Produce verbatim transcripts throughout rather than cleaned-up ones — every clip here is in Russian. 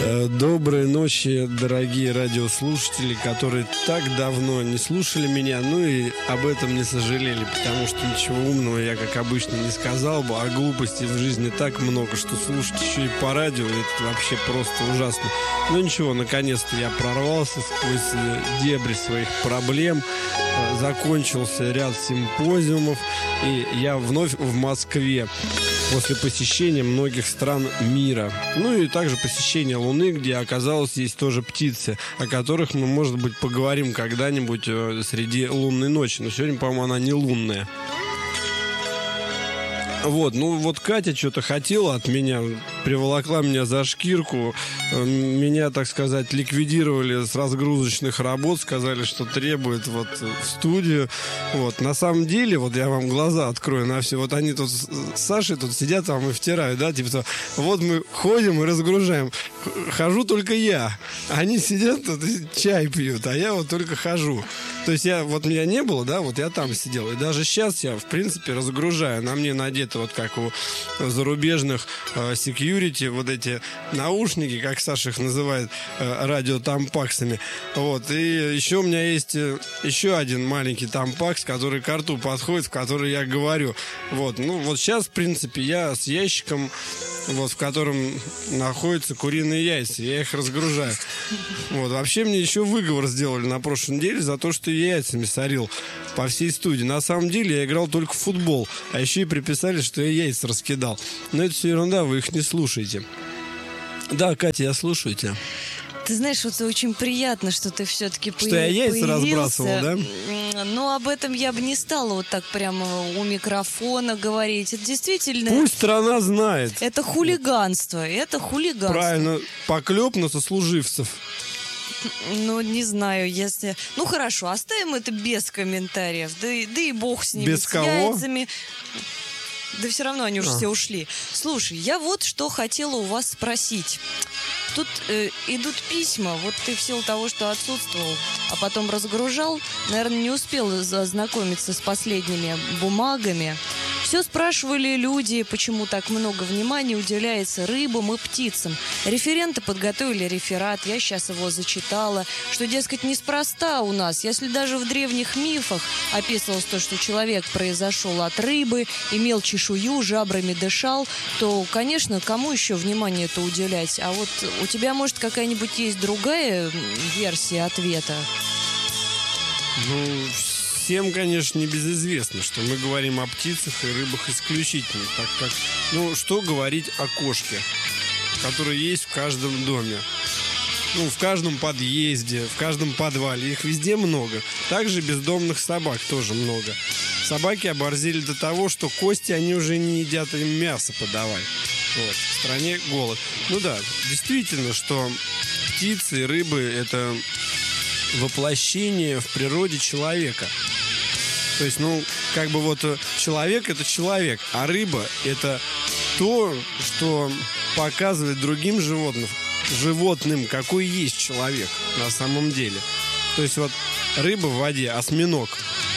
Доброй ночи, дорогие радиослушатели, которые так давно не слушали меня, ну и об этом не сожалели, потому что ничего умного я, как обычно, не сказал бы, а глупостей в жизни так много, что слушать еще и по радио, это вообще просто ужасно. Но ничего, наконец-то я прорвался сквозь дебри своих проблем, закончился ряд симпозиумов, и я вновь в Москве после посещения многих стран мира. Ну и также посещение Луны, где оказалось есть тоже птицы, о которых мы, может быть, поговорим когда-нибудь среди лунной ночи. Но сегодня, по-моему, она не лунная. Вот, ну вот Катя что-то хотела от меня, приволокла меня за шкирку, меня, так сказать, ликвидировали с разгрузочных работ, сказали, что требует вот в студию. Вот, на самом деле, вот я вам глаза открою на все, вот они тут с Сашей тут сидят там и втирают, да, типа, вот мы ходим и разгружаем, хожу только я, они сидят тут и чай пьют, а я вот только хожу. То есть я, вот меня не было, да, вот я там сидел, и даже сейчас я, в принципе, разгружаю, на мне надето вот как у зарубежных э, security, вот эти наушники, как Саша их называет, э, радиотампаксами. Вот. И еще у меня есть э, еще один маленький тампакс, который к рту подходит, в который я говорю. Вот. Ну, вот сейчас, в принципе, я с ящиком, вот, в котором находятся куриные яйца. Я их разгружаю. Вот. Вообще мне еще выговор сделали на прошлой неделе за то, что я яйцами сорил по всей студии. На самом деле я играл только в футбол, а еще и приписали, что я яйца раскидал. Но это все ерунда, вы их не слушаете. Да, Катя, я слушаю тебя. Ты знаешь, вот очень приятно, что ты все-таки появился. Что я яйца разбрасывал, да? Но об этом я бы не стала вот так прямо у микрофона говорить. Это действительно... Пусть страна знает. Это хулиганство, это хулиганство. Правильно, поклеп на сослуживцев. Ну, не знаю, если... Ну, хорошо, оставим это без комментариев. Да, да и бог с ними. Без с кого? Яйцами. Да все равно они уже а. все ушли. Слушай, я вот что хотела у вас спросить. Тут э, идут письма. Вот ты в силу того, что отсутствовал, а потом разгружал, наверное, не успел ознакомиться с последними бумагами. Все спрашивали люди, почему так много внимания уделяется рыбам и птицам. Референты подготовили реферат, я сейчас его зачитала, что, дескать, неспроста у нас. Если даже в древних мифах описывалось то, что человек произошел от рыбы, имел чешую, жабрами дышал, то, конечно, кому еще внимание это уделять? А вот у тебя, может, какая-нибудь есть другая версия ответа? Ну... Всем, конечно, небезызвестно, что мы говорим о птицах и рыбах исключительно, так как, ну, что говорить о кошке, которая есть в каждом доме, ну, в каждом подъезде, в каждом подвале, их везде много. Также бездомных собак тоже много. Собаки оборзели до того, что кости они уже не едят, им мясо подавай. Вот, в стране голод. Ну да, действительно, что птицы и рыбы — это воплощение в природе человека. То есть, ну, как бы вот человек — это человек, а рыба — это то, что показывает другим животным, животным, какой есть человек на самом деле. То есть вот рыба в воде, осьминог,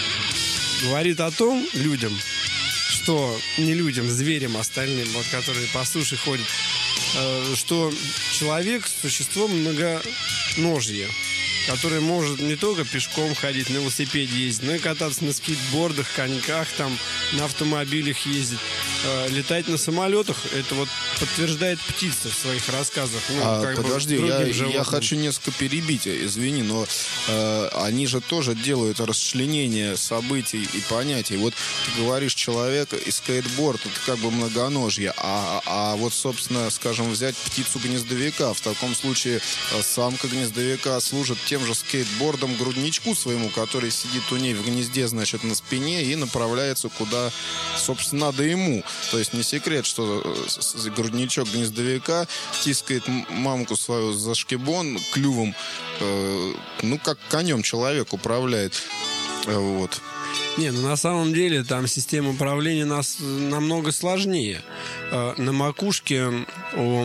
говорит о том людям, что не людям, зверям остальным, вот, которые по суше ходят, э, что человек — существо многоножье, который может не только пешком ходить, на велосипеде ездить, но и кататься на скейтбордах, коньках, там, на автомобилях ездить, э, летать на самолетах. Это вот подтверждает птица в своих рассказах. Ну, а, как подожди, бы я, я хочу несколько перебить, извини, но э, они же тоже делают расчленение событий и понятий. Вот ты говоришь, человек и скейтборд — это как бы многоножье, а, а вот, собственно, скажем, взять птицу-гнездовика. В таком случае самка гнездовика служит тем же скейтбордом грудничку своему, который сидит у ней в гнезде, значит, на спине и направляется куда, собственно, надо ему. То есть не секрет, что грудничок гнездовика тискает мамку свою за шкибон клювом, э, ну, как конем человек управляет. Вот. Не, ну на самом деле там система управления нас намного сложнее. На макушке у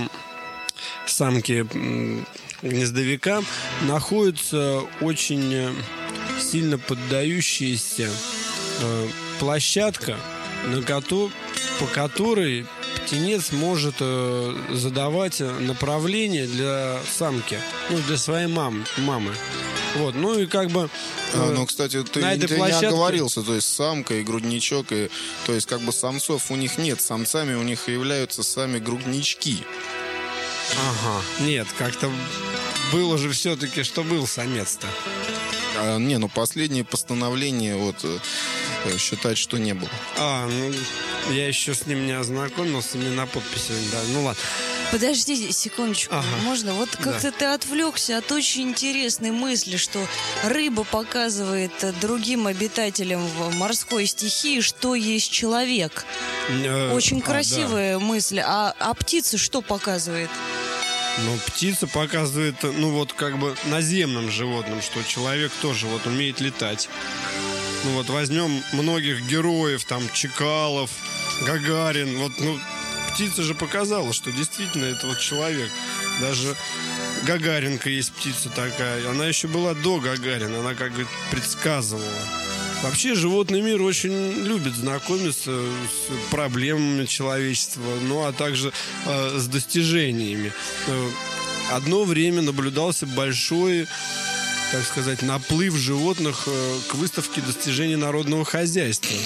самки гнездовика находится очень сильно поддающаяся площадка, на, коту, по которой птенец может э, задавать направление для самки, ну, для своей мам, мамы. Вот, ну и как бы... Э, а, ну, кстати, ты, на этой ты площадке... не оговорился, то есть самка и грудничок, и, то есть как бы самцов у них нет, самцами у них являются сами груднички. Ага, нет, как-то было же все-таки, что был самец-то. А, не, ну последнее постановление вот э, считать, что не было. А, ну, я еще с ним не ознакомился, мне на подписи не дали. Ну ладно. Подожди секундочку, Ага. можно? Вот как-то Да. ты отвлекся от очень интересной мысли, что рыба показывает э, другим обитателям в морской стихии, что есть человек. Э, Очень а, красивая мысль. А, а птица что показывает? да. Ну, птица показывает, ну вот как бы наземным животным, что человек тоже вот умеет летать. Ну вот возьмем многих героев, там Чекалов, Гагарин, вот, ну, птица же показала, что действительно это вот человек. Даже Гагаринка есть птица такая. Она еще была до Гагарина, она как бы предсказывала. Вообще животный мир очень любит знакомиться с проблемами человечества, ну а также э, с достижениями. Э, одно время наблюдался большой, так сказать, наплыв животных э, к выставке достижений народного хозяйства.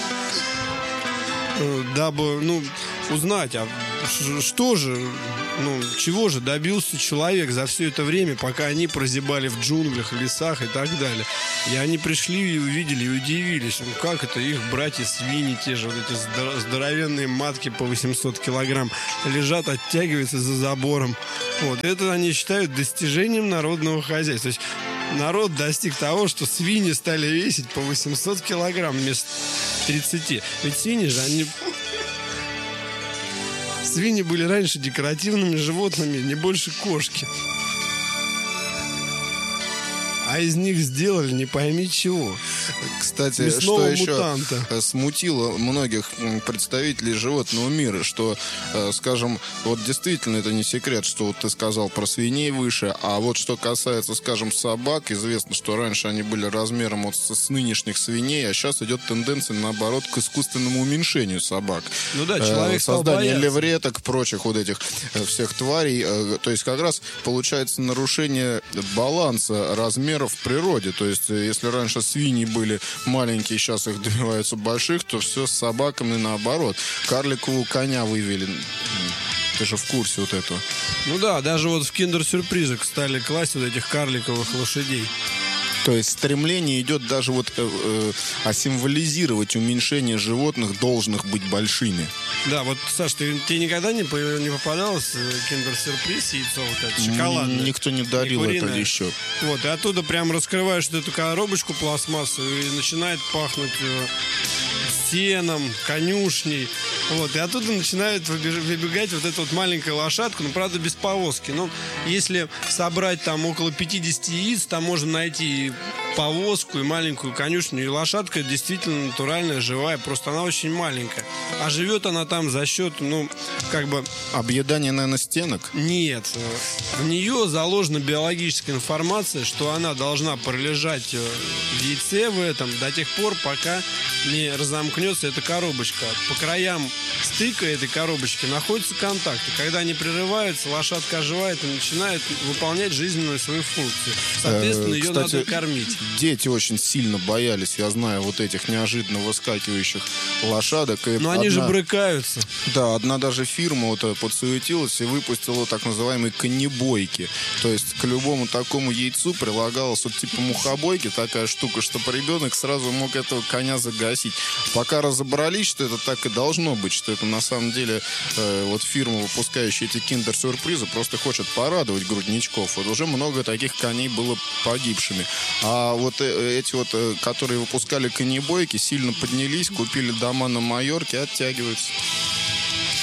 Э, дабы, ну, узнать, а ш- что же, ну, чего же добился человек за все это время, пока они прозябали в джунглях, лесах и так далее. И они пришли и увидели, и удивились, ну, как это их братья-свиньи, те же вот эти здор- здоровенные матки по восемьсот килограмм, лежат, оттягиваются за забором. Вот. Это они считают достижением народного хозяйства. То есть народ достиг того, что свиньи стали весить по восемьсот килограмм вместо тридцати. Ведь свиньи же, они... Свиньи были раньше декоративными животными, не больше кошки. А из них сделали не пойми чего. Кстати, Мясного что еще мутанта. э, смутило многих м, представителей животного мира, что, э, скажем, вот действительно это не секрет, что вот ты сказал про свиней выше, а вот что касается, скажем, собак, известно, что раньше они были размером вот с, с нынешних свиней, а сейчас идет тенденция, наоборот, к искусственному уменьшению собак. Ну да, Э, человек стал Создание бояться. левреток, прочих вот этих э, всех тварей, э, то есть как раз получается нарушение баланса размеров в природе. То есть, если раньше свиньи были маленькие, сейчас их добиваются больших, то все с собаками наоборот. Карликового коня вывели. Ты же в курсе вот этого. Ну да, даже вот в киндер-сюрпризах стали класть вот этих карликовых лошадей. То есть стремление идет даже вот э, э, а символизировать уменьшение животных, должных быть большими. Да, вот, Саш, ты, тебе никогда не, по- не попадалось э, киндер-сюрприз, яйцо вот это, шоколадное? М, Никто не дарил Не это куриное. еще. Вот, и оттуда прям раскрываешь вот эту коробочку пластмассовую, и начинает пахнуть э, сеном, конюшней. Вот, и оттуда начинает выбеж- выбегать вот эта вот маленькая лошадка, ну, правда, без повозки. Ну, если собрать там около пятьдесят яиц, там можно найти и повозку, и маленькую конюшню, и лошадка действительно натуральная, живая, просто она очень маленькая. А живет она там за счет, ну, как бы... Объедание, наверное, стенок. Нет, в нее заложена биологическая информация, что она должна пролежать э, в яйце в этом до тех пор, пока не разомкнется эта коробочка. По краям стыка этой коробочки находятся контакты. Когда они прерываются, лошадка оживает и начинает выполнять жизненную свою функцию. Соответственно, Э, ее кстати, надо кормить. Дети очень сильно боялись, я знаю, вот этих неожиданно выскакивающих лошадок. И Но они же одна- брыкаются. Да, одна даже фирма вот э, подсуетилась и выпустила так называемые конебойки. То есть к любому такому яйцу прилагалась вот типа мухобойки, такая штука, чтобы ребенок сразу мог этого коня загасить. Пока разобрались, что это так и должно быть, что это на самом деле э, вот фирма, выпускающая эти киндер-сюрпризы, просто хочет порадовать грудничков. Вот уже много таких коней было погибшими. А вот э, эти вот, э, которые выпускали конебойки, сильно поднялись, купили дома на Майорке, оттягиваются.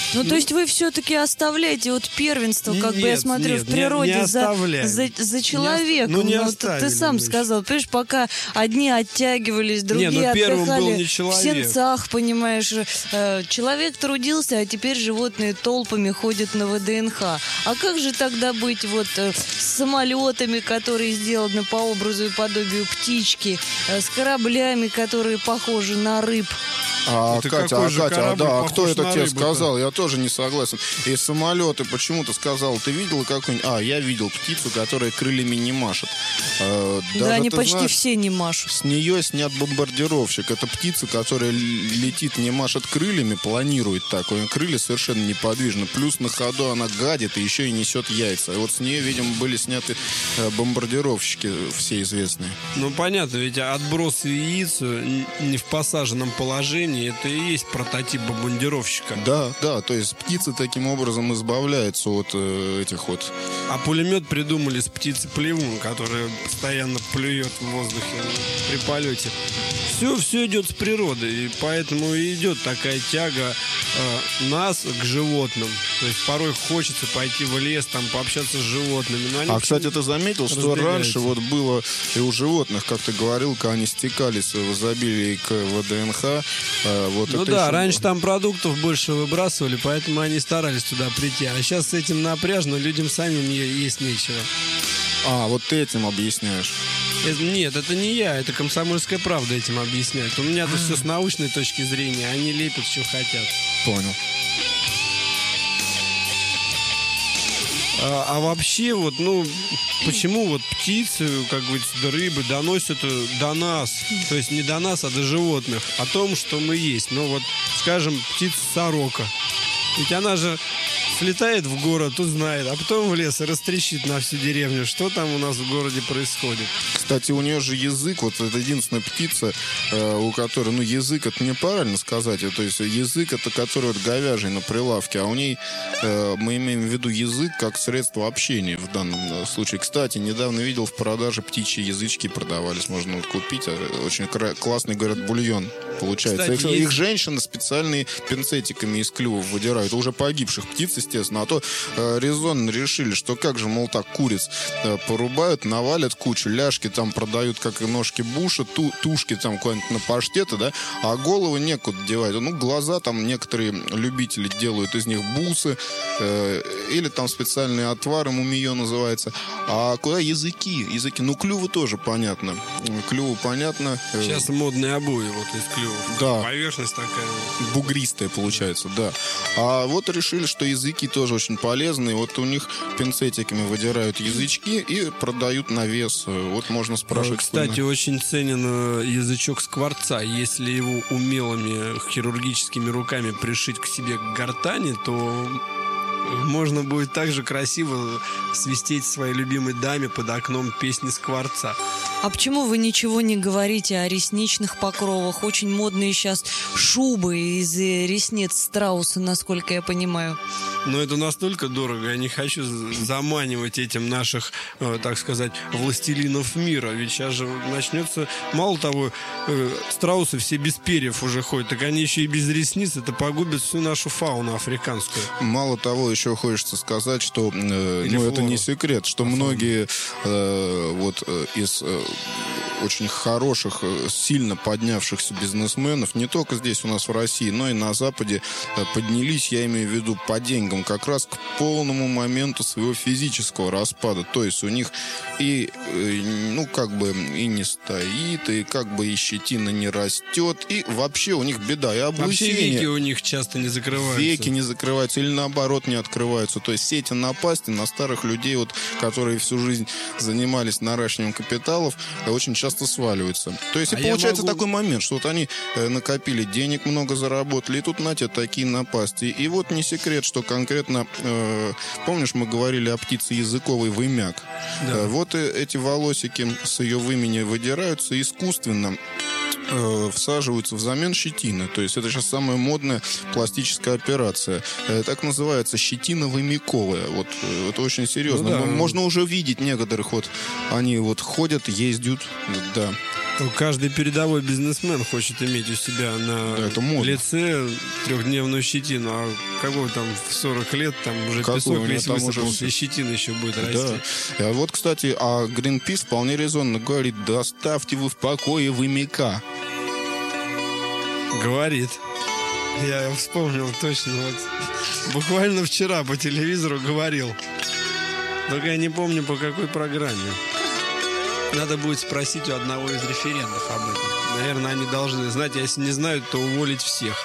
Ну, то есть вы все-таки оставляете вот первенство, как Нет, бы я смотрю, нет, в природе не, не за, оставляем. за, за человеком. Ну, не Ну, ты, оставили ты сам мы еще. сказал, понимаешь, пока одни оттягивались, другие Не, ну, первым отдыхали был не в человек. сенцах, понимаешь. Э, Человек трудился, а теперь животные толпами ходят на ВДНХ. А как же тогда быть вот э, с самолетами, которые сделаны по образу и подобию птички, э, с кораблями, которые похожи на рыб? А, Это Катя, какой а, же Катя, а, корабль да, а похож кто это на тебе рыбу-то? сказал? Я тоже не согласен. И самолеты, почему ты сказал? Ты видела какую-нибудь... А, я видел птицу, которая крыльями не машет. Э, Да, даже, они ты почти знаешь, все не машут. с нее снят бомбардировщик. Это птица, которая л- летит, не машет крыльями, планирует так. У нее крылья совершенно неподвижны. Плюс на ходу она гадит и еще и несет яйца. И вот с нее, видимо, были сняты э, бомбардировщики все известные. Ну, понятно, ведь отбросы яиц э, не в посаженном положении, это и есть прототип бомбардировщика. Да, да, то есть птицы таким образом избавляются от э, этих вот... А пулемет придумали с птицы-плевун, которая постоянно плюет в воздухе при полете. Все, все идет с природы, и поэтому и идет такая тяга э, нас к животным. То есть порой хочется пойти в лес, там, пообщаться с животными. Но они А, кстати, ты заметил, что разбегаются. раньше вот было и у животных, как ты говорил, когда они стекались в изобилии к ВДНХ. э, вот Ну это да, еще- раньше там продуктов больше выбрасывали, поэтому они старались туда прийти. А сейчас с этим напряжно, людям самим е- есть нечего. А, вот ты этим объясняешь. Это- нет, это не я, это «Комсомольская правда» этим объясняет. У меня-то все с научной точки зрения, они лепят, что хотят. Понял. А, а вообще, вот, ну, почему вот птицы, как говорится, да рыбы доносят э, до нас, то есть не до нас, а до животных, о том, что мы есть. Ну, вот, скажем, птица-сорока. Ведь она же слетает в город, узнает, а потом в лес и растрещит на всю деревню, что там у нас в городе происходит. Кстати, у нее же язык, вот это единственная птица, э, у которой, ну, язык, это неправильно сказать, то есть язык, это который вот говяжий на прилавке, а у ней, э, мы имеем в виду язык как средство общения в данном э, случае. Кстати, недавно видел в продаже птичьи язычки продавались, можно вот купить, э, очень кра- классный, говорят, бульон получается. Кстати, их, есть- их женщины специальные пинцетиками из клювов выдирают, уже погибших птиц, естественно, а то э, резонно решили, что как же, мол, так куриц э, порубают, навалят кучу, ляжки там продают, как и ножки буша, ту, тушки там куда-нибудь на паштеты, да, а головы некуда девать. Ну, глаза там некоторые любители делают из них бусы, э, или там специальные отвары, мумиё называется. А куда языки? Языки, ну, клювы тоже понятно. Клювы понятно. Э, Сейчас модные обои вот из клювов. Да. Поверхность такая. бугристая получается, да. А вот решили, что языки тоже очень полезные. Вот у них пинцетиками выдирают язычки и продают на вес. Вот можно спрашивать. Кстати, сколько- очень ценен э, язычок скворца. Если его умелыми хирургическими руками пришить к себе к гортани, то можно будет также красиво свистеть своей любимой даме под окном песни скворца. А почему вы ничего не говорите о ресничных покровах? Очень модные сейчас шубы из э, ресниц страуса, насколько я понимаю. Но это настолько дорого, я не хочу з- заманивать этим наших, э, так сказать, властелинов мира. Ведь сейчас же начнется, мало того, э, страусы все без перьев уже ходят, так они еще и без ресниц, это погубит всю нашу фауну африканскую. Мало того, еще хочется сказать, что, э, Или ну, это флору. не секрет, что многие э, вот э, из э, очень хороших, э, сильно поднявшихся бизнесменов, не только здесь у нас в России, но и на Западе, э, поднялись, я имею в виду, по деньгам, как раз к полному моменту своего физического распада. То есть у них и, э, ну, как бы и не стоит, и как бы и щетина не растет, и вообще у них беда, и Вообще облысение. веки у них часто не закрываются. Веки не закрываются или наоборот не открываются. То есть все эти напасти на старых людей, вот, которые всю жизнь занимались наращиванием капиталов, э, очень часто сваливаются. То есть и А я получается могу- такой момент, что вот они э, накопили денег, много заработали, и тут на тебе такие напасти. И вот не секрет, что конкретно, э, помнишь, мы говорили о птице языковой вымяк. Да. Э, вот и эти волосики с ее вымени выдираются искусственно, э, всаживаются взамен щетины. То есть это сейчас самая модная пластическая операция. Э, так называется щетино-вымяковая. Вот э, это очень серьезно. Ну да. М- Можно уже видеть некоторых, вот они вот ходят, ездят, да. Каждый передовой бизнесмен хочет иметь у себя на Да, это модно. лице трехдневную щетину. А какого там в сорок лет там уже Какой? У песок него весь там уже высыпался, всё. и щетина еще будет расти. Да. А вот, кстати, а Greenpeace вполне резонно говорит: да оставьте вы в покое вымяка. Говорит. Я вспомнил точно. Вот. Буквально вчера по телевизору говорил. Только я не помню, по какой программе. Надо будет спросить у одного из референтов об этом. Наверное, они должны знать. А если не знают, то уволить всех.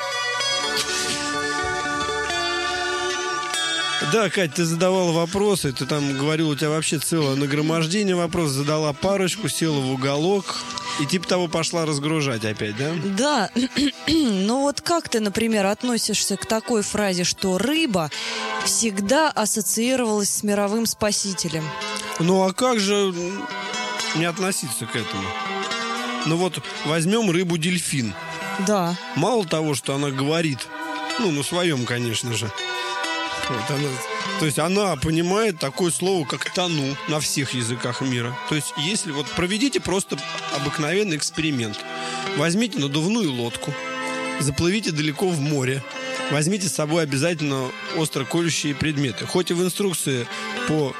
Да, Кать, ты задавала вопросы. Ты там говорил, у тебя вообще целое нагромождение вопросов. Задала парочку, села в уголок. И типа того пошла разгружать опять, да? Да. Ну вот как ты, например, относишься к такой фразе, что рыба всегда ассоциировалась с мировым спасителем? Ну а как же не относиться к этому? Ну вот возьмем рыбу-дельфин. Да. Мало того, что она говорит, ну на своем, конечно же. Вот она, то есть она понимает такое слово, как тону на всех языках мира. То есть если вот проведите просто обыкновенный эксперимент. Возьмите надувную лодку, заплывите далеко в море, возьмите с собой обязательно остро колющие предметы. Хоть и в инструкции по...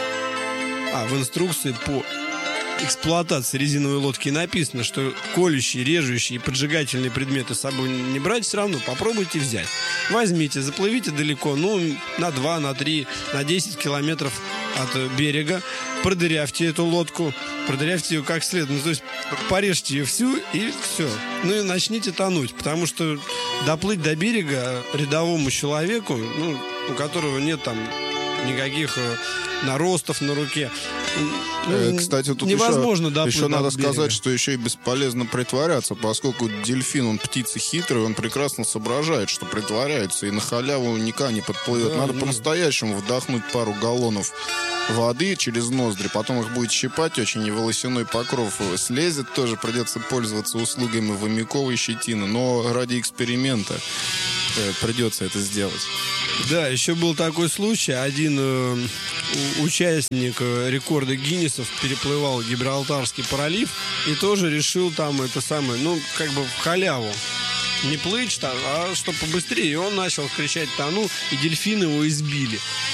А, в инструкции по эксплуатации резиновой лодки написано, что колющие, режущие и поджигательные предметы с собой не брать, все равно попробуйте взять. Возьмите, заплывите далеко, ну, на два, на три, на десять километров от берега, продырявьте эту лодку, продырявьте ее как следует, ну, то есть порежьте ее всю и все. Ну и начните тонуть, потому что доплыть до берега рядовому человеку, ну, у которого нет там никаких э, наростов на руке, ну, Э, Кстати, тут невозможно еще, доплыть еще до надо берега. сказать, что еще и бесполезно притворяться, поскольку дельфин, он птица хитрый, он прекрасно соображает, что притворяется, и на халяву никак не подплывет. Да, Надо ну. по-настоящему вдохнуть пару галлонов воды через ноздри, потом их будет щипать очень, и волосяной покров слезет, тоже придется пользоваться услугами вымяковой щетины, но ради эксперимента э, придется это сделать. Да, еще был такой случай. Один э, у- участник э, рекорда Гиннесов переплывал Гибралтарский пролив и тоже решил там это самое, ну, как бы в халяву. Не плыть, что- а что побыстрее. И он начал кричать «тону», и дельфины его избили.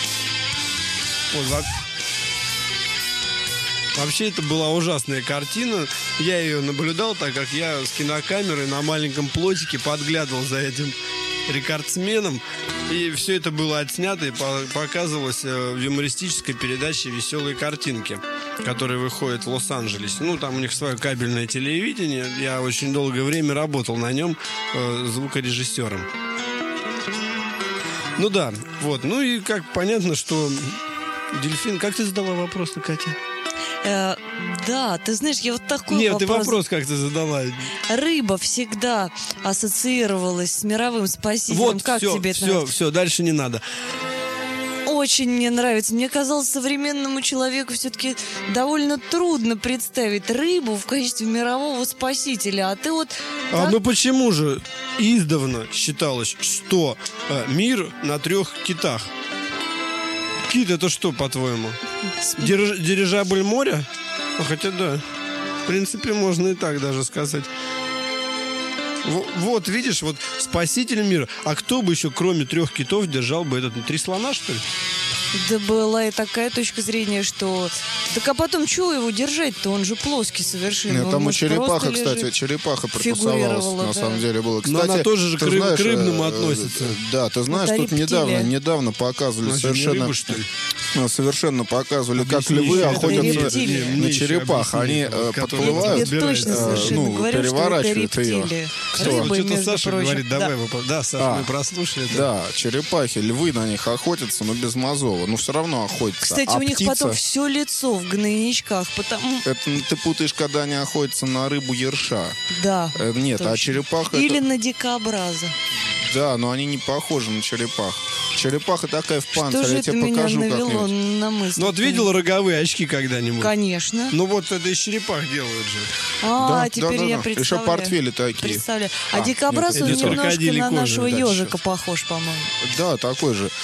Вот, во- Вообще, это была ужасная картина. Я ее наблюдал, так как я с кинокамерой на маленьком плотике подглядывал за этим рекордсменом. И все это было отснято и по- показывалось э, в юмористической передаче «Веселые картинки», которая выходит в Лос-Анджелесе. Ну, там у них свое кабельное телевидение. Я очень долгое время работал на нем э, звукорежиссером. Ну да, вот. Ну и как понятно, что дельфин... Как ты задала вопрос, Катя? Э, да, ты знаешь, я вот такой Нет, вопрос... ты вопрос как ты задала. Рыба всегда ассоциировалась с мировым спасителем. Вот, как все, тебе это все, нравится? все, дальше не надо. Очень мне нравится. Мне казалось, современному человеку все-таки довольно трудно представить рыбу в качестве мирового спасителя. А ты вот... А так- ну почему же издавна считалось, что э, мир на трех китах? Кит это что, по-твоему? Дириж- дирижабль моря? Ну, хотя да. В принципе, можно и так даже сказать. Во- Вот, видишь, вот спаситель мира. А кто бы еще, кроме трех китов, держал бы этот... Три слона, что ли? Да была и такая точка зрения, что... Так а потом чего его держать-то? Он же плоский совершенно. Нет, Он там у может черепаха, просто кстати, лежать. черепаха Фигурировала, притусовалась, на да. самом деле было. Но Кстати, она тоже же ты к рыб- знаешь, к рыбному э, относится. э, Да, ты знаешь, Это тут рептилия. недавно, недавно показывали Значит, не совершенно... рыбы, что ли? Ну, совершенно показывали, как Объясни львы еще. охотятся Это рептилия. на Мне еще черепах. объясни, Они э, который подплывают, Тебе разбирается. точно э, совершенно ну, говорю, что это переворачивают ее. рептилия. Кто? Рыбы, Ну, что-то между Саша прочим. говорит, Да. давай, вопрос. Да, Саша, А. мы прослушали это. Да, черепахи, львы на них охотятся, но без мозова. Ну, все равно охотятся. Кстати, а у них птица... потом все лицо в гнойничках, потому... Это ты путаешь, когда они охотятся на рыбу ерша. Да. Э, Нет, а точно. черепаха... Или это- на дикобраза. Да, но они не похожи на черепах. Черепаха такая в Что панцире, же я это тебе меня покажу навело как-нибудь. на мысль? Ну вот видел роговые очки когда-нибудь? Конечно. Ну вот это из черепах делают же. А, Да, теперь да, да, я да. представляю. Еще портфели такие. Представляю. А, А, дикобраз, нет, он это не то. немножко Крокодилей на кожи, нашего да, ежика сейчас. похож, по-моему. Да, такой же.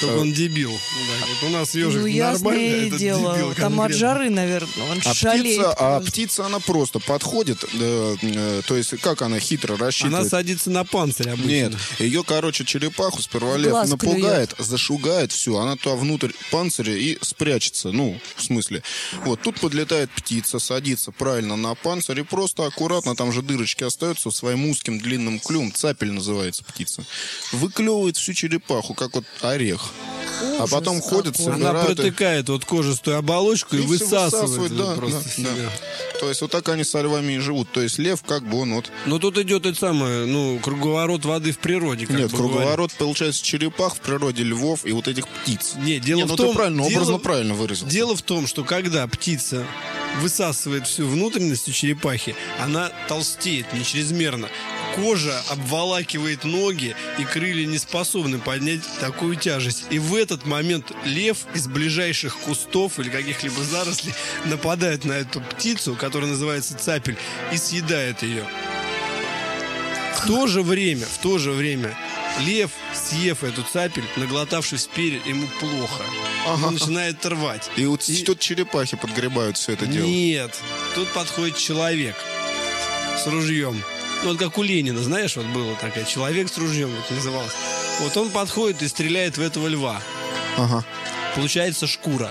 Только он дебил. Да, вот у нас ежик Ну, нормально, ясное этот дело. дебил Там от конкретно. жары, наверное, он А шалеет. птица, а просто. птица, она просто подходит, э, э, то есть как она хитро рассчитывает? Она садится на панцирь обычно. Нет, ее, короче, черепаху сперва В лев глаз напугает, зашугает, все, она туда внутрь панциря и спрячется, ну, в смысле. Вот, тут подлетает птица, садится правильно на панцирь и просто аккуратно, там же дырочки остаются, своим узким длинным клювом, цапель называется птица, выклевывает всю черепаху, как вот орех. А Ужас потом ходит, какой. Она собирает... протыкает вот кожистую оболочку и, И всё высасывает, высасывает, да, просто да, в себя. да. То есть вот так они со львами и живут. То есть лев как бы он вот... Но тут идет это самое, ну, круговорот воды в природе. Как Нет, бы круговорот, получается, черепах в природе, львов и вот этих птиц. говорят. Нет, дело Не, в ну том... ты правильно, дело- образно правильно выразил. Дело в том, что когда птица высасывает всю внутренность у черепахи, она толстеет не чрезмерно. Кожа обволакивает ноги, и крылья не способны поднять такую тяжесть. И в этот момент лев из ближайших кустов или каких-либо зарослей нападает на эту птицу, которая называется цапель, и съедает ее. В то же время, в то же время, лев, съев эту цапель, наглотавшись перья, ему плохо. Ага. Он начинает рвать. И вот И- тут черепахи подгребают все это дело. Нет, тут подходит человек с ружьем. Ну, вот как у Ленина, знаешь, вот было такое, человек с ружьем, вот называлось. Вот он подходит и стреляет в этого льва. Ага. Получается шкура.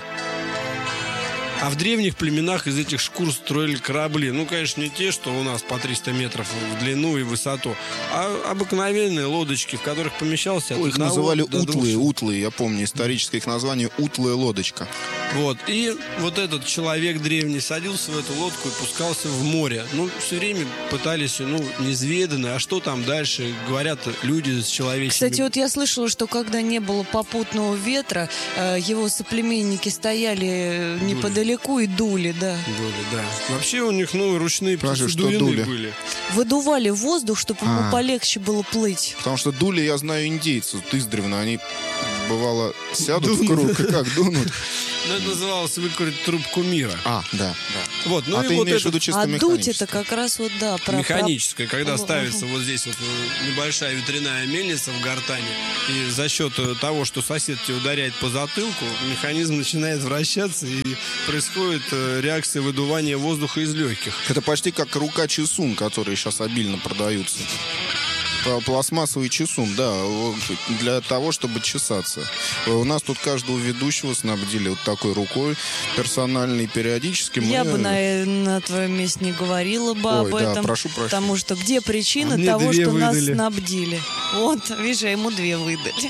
А в древних племенах из этих шкур строили корабли. Ну, конечно, не те, что у нас по триста метров в длину и высоту, а обыкновенные лодочки, в которых помещался от Ой, их одного называли до двух утлые, человек. утлые, я помню, историческое их название утлая лодочка. Вот. И вот этот человек древний садился в эту лодку и пускался в море. Ну, все время пытались, ну, неизведанно, а что там дальше, говорят люди с человеческими... Кстати, вот я слышала, что когда не было попутного ветра, э, его соплеменники стояли Дули. неподалеку и дули, да. Дули, да. Вообще у них, ну, ручные Подожди, птицы что дуины дули? были. Выдували воздух, чтобы ему А. полегче было плыть. Потому что дули, я знаю, индейцы, вот издревно, они, бывало, сядут в Дунут. круг, и как дунут. Ну, это называлось выкурить трубку мира. А, да, да. Вот, ну а и ты вот имеешь в это виду чисто А дуть механически. это как раз вот, да, про... механическое, когда Ага, ставится ага. вот здесь вот э, небольшая ветряная мельница в гортане, и за счет э, того, что сосед тебе ударяет по затылку, механизм начинает вращаться, и происходит э, реакция выдувания воздуха из легких. Это почти как рука чесун, которые сейчас обильно продаются. Пла- Пластмассовый чесун, да, вот, для того, чтобы чесаться. У нас тут каждого ведущего снабдили вот такой рукой персональной, периодически мы... Я бы на, на твоем месте не говорила бы Ой, об да, этом. прошу прощения. Потому что где причина А мне того, две что нас выдали. снабдили? Вот, видишь, а ему две выдали.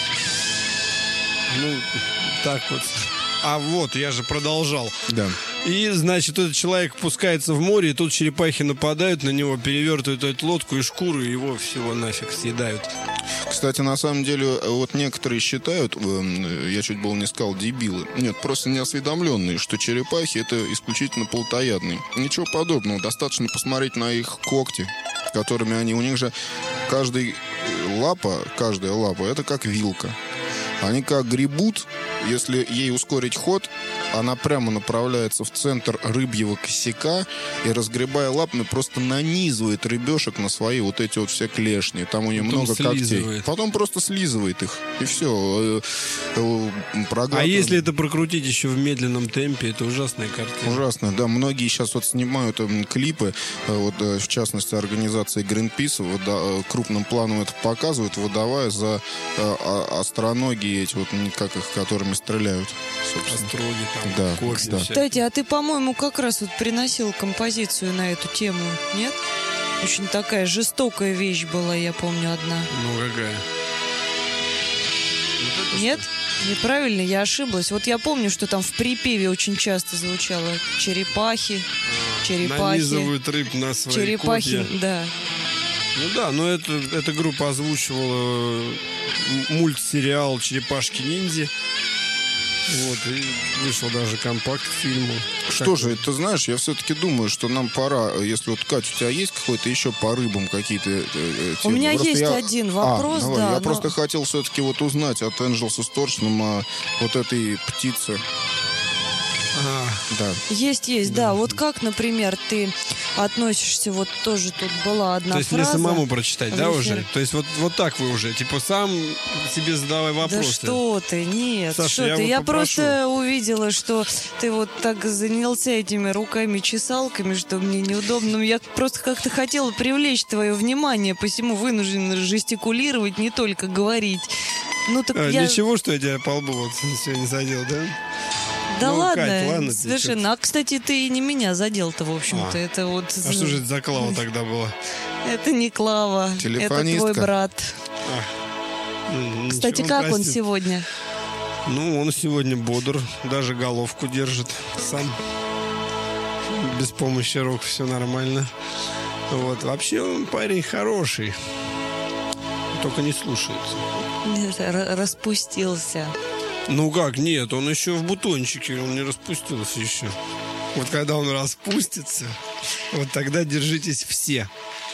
Ну, так вот. А вот, я же продолжал. Да. И, значит, этот человек пускается в море, и тут черепахи нападают на него, перевертывают эту лодку и шкуру, и его всего нафиг съедают. Кстати, на самом деле, вот некоторые считают, э, я чуть было не сказал, дебилы. Нет, просто неосведомленные, что черепахи это исключительно плотоядные. Ничего подобного. Достаточно посмотреть на их когти, которыми они... У них же каждый лапа, каждая лапа, это как вилка. Они как гребут, если ей ускорить ход, она прямо направляется в центр рыбьего косяка и, разгребая лапами, просто нанизывает рыбешек на свои вот эти вот все клешни. Там у нее Потом много когтей. слизывает. Потом просто слизывает их. И все. А если это прокрутить еще в медленном темпе, это ужасная картина. Ужасно, да. Многие сейчас вот снимают м, клипы, э, вот, э, в частности, организации Greenpeace выда- э, крупным планом это показывают, выдавая за э, а- остроногие эти вот, м, как их, которыми стреляют, собственно. Остроги там, Да, копья да. всякие. Кстати, а ты, по-моему, как раз вот приносил композицию на эту тему, нет? Очень такая жестокая вещь была, я помню, одна. Ну, какая? Вот это Нет? Неправильно, я ошиблась. Вот я помню, что там в припеве очень часто звучало черепахи, что? черепахи, Нанизывают рыб на свои черепахи, копья. да. Ну да, но это, эта группа озвучивала м- мультсериал «Черепашки-ниндзя». Вот, и вышел даже компакт к фильму. Что Как- же, ты знаешь, я все-таки думаю, что нам пора, если вот, Кать, у тебя есть какой-то еще по рыбам какие-то э, э, У темы? меня Просто есть я- один А, вопрос, давай, да. я но- просто хотел все-таки вот узнать от Angels Distortion о вот этой птице. А, Да. Есть, есть, да. Вот как, например, ты относишься, вот тоже тут была одна То есть фраза. мне самому прочитать, да, в уже? эфире. То есть вот, вот так вы уже, типа, сам себе задавай Да вопросы. что ты, нет, Саша, что я ты. вот Я попрошу. просто увидела, что ты вот так занялся этими руками-чесалками, что мне неудобно. Ну, я просто как-то хотела привлечь твое внимание, посему вынуждена жестикулировать, не только говорить. Ну так А, я... Ничего, что я тебя по лбу вот сегодня задел, да? Да Ну, ладно, Кать, ладно, ты совершенно. А, кстати, ты и не меня задел-то, в общем-то. А. Это вот... А что же это за Клава тогда была? Это не Клава, это Телефонистка. твой брат. Ну, Кстати, ничего, как он простит. сегодня? Ну, он сегодня бодр, даже головку держит сам. Без помощи рук все нормально. Вот. Вообще он парень хороший. Только не слушается. Р- Распустился. Ну как, нет, он еще в бутончике, он не распустился еще. Вот когда он распустится, вот тогда держитесь все.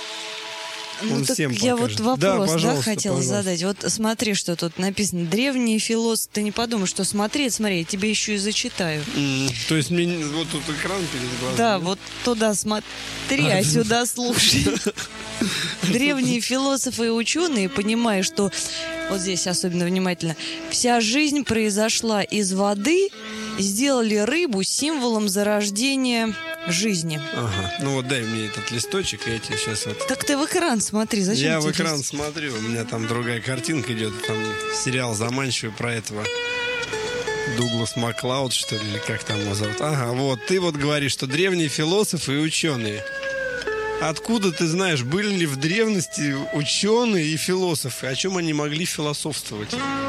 Ну, Он так всем я покажет. вот Да, вопрос, да, пожалуйста, хотела пожалуйста. задать. Вот смотри, что тут написано. Древние философы. Ты не подумай, что смотреть, смотри, я тебе еще и зачитаю. М, То есть мне не- вот тут экран перед глазами. Да, вот туда смотри, а сюда слушай. Древние философы и ученые, понимая, что, вот здесь особенно внимательно, вся жизнь произошла из воды, сделали рыбу символом зарождения жизни. Ага, ну вот дай мне этот листочек, я тебе сейчас вот... Так ты в экран смотри, зачем Я в тебе экран лист? смотрю, у меня там другая картинка идет, там сериал заманчивый про этого Дуглас Маклауд, что ли, или как там его зовут. Ага, вот, ты вот говоришь, что древние философы и ученые. Откуда ты знаешь, были ли в древности ученые и философы? О чем они могли философствовать?